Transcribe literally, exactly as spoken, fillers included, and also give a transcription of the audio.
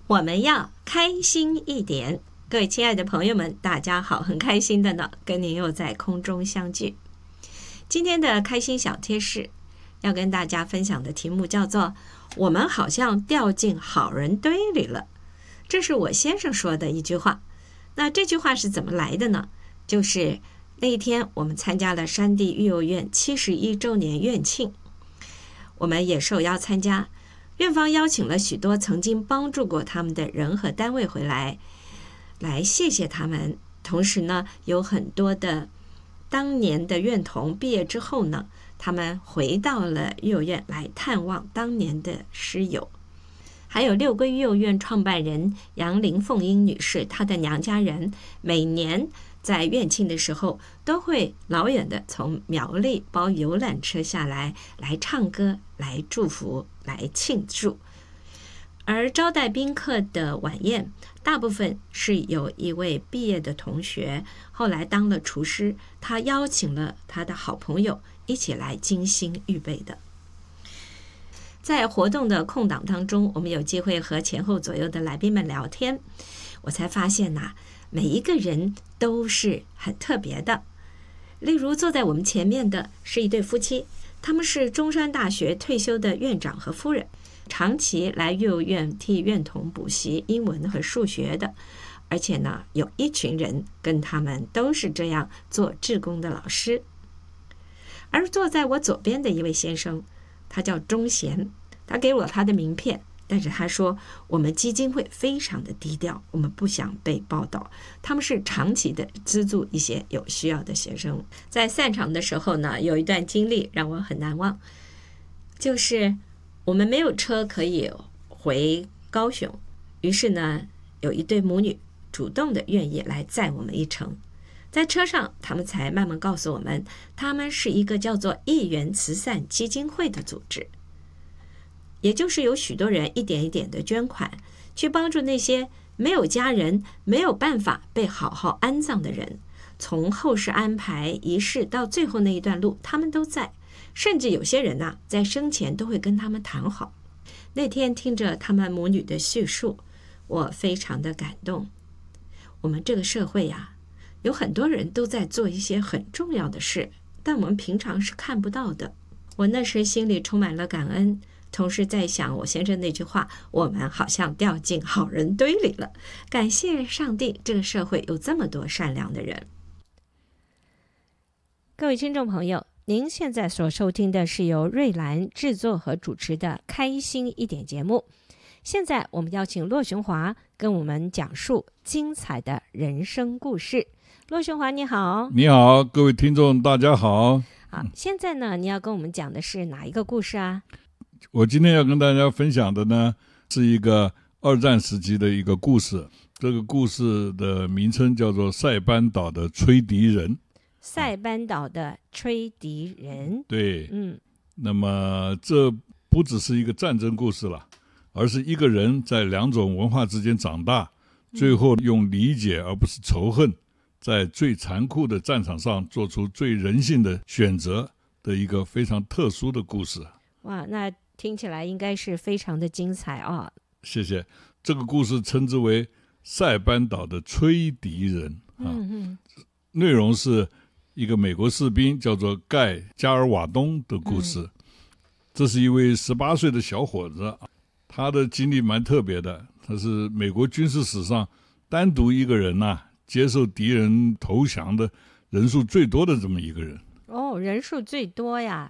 我们要开心一点。各位亲爱的朋友们，大家好，很开心的呢，跟您又在空中相聚。今天的开心小贴士要跟大家分享的题目叫做我们好像掉进好人堆里了。这是我先生说的一句话。那这句话是怎么来的呢？就是那一天我们参加了山地育幼院七十一周年院庆，我们也受邀参加，院方邀请了许多曾经帮助过他们的人和单位回来来谢谢他们。同时呢，有很多的当年的院童毕业之后呢，他们回到了育幼院来探望当年的师友。还有六龟育幼院创办人杨林凤英女士，她的娘家人每年在院庆的时候都会老远的从苗栗包游览车下来，来唱歌，来祝福，来庆祝。而招待宾客的晚宴大部分是有一位毕业的同学后来当了厨师，他邀请了他的好朋友一起来精心预备的。在活动的空档当中，我们有机会和前后左右的来宾们聊天，我才发现呐、啊，每一个人都是很特别的。例如坐在我们前面的是一对夫妻，他们是中山大学退休的院长和夫人，长期来育幼院替院童补习英文和数学的，而且呢，有一群人跟他们都是这样做志工的老师。而坐在我左边的一位先生，他叫钟贤，他给我他的名片，但是他说我们基金会非常的低调，我们不想被报道，他们是长期的资助一些有需要的学生。在散场的时候呢，有一段经历让我很难忘，就是我们没有车可以回高雄，于是呢，有一对母女主动的愿意来载我们一程。在车上，他们才慢慢告诉我们，他们是一个叫做一元慈善基金会的组织，也就是有许多人一点一点的捐款，去帮助那些没有家人、没有办法被好好安葬的人，从后事安排仪式到最后那一段路，他们都在。甚至有些人啊，在生前都会跟他们谈好。那天听着他们母女的叙述，我非常的感动。我们这个社会呀、啊，有很多人都在做一些很重要的事，但我们平常是看不到的。我那时心里充满了感恩，同时在想我先生那句话，我们好像掉进好人堆里了。感谢上帝，这个社会有这么多善良的人。各位听众朋友，您现在所收听的是由瑞兰制作和主持的开心一点节目。现在我们邀请骆雄华跟我们讲述精彩的人生故事。骆雄华你好。 你好，各位听众大家好。 好，现在呢你要跟我们讲的是哪一个故事啊？ 我今天要跟大家分享的呢是一个二战时期的一个故事。这个故事的名称叫做塞班岛的吹笛人。 塞班岛的吹笛人。 对， 嗯， 那么这不只是一个战争故事了，而是一个人在两种文化之间长大，最后用理解而不是仇恨，在最残酷的战场上做出最人性的选择的一个非常特殊的故事。 哇，那听起来应该是非常的精彩啊、哦！ 谢谢。这个故事称之为塞班岛的吹笛人、啊、 嗯嗯， 内容是一个美国士兵叫做盖加尔瓦东的故事、嗯、这是一位十八岁的小伙子，他的经历蛮特别的，他是美国军事史上单独一个人、啊、接受敌人投降的人数最多的这么一个人。 哦，人数最多呀。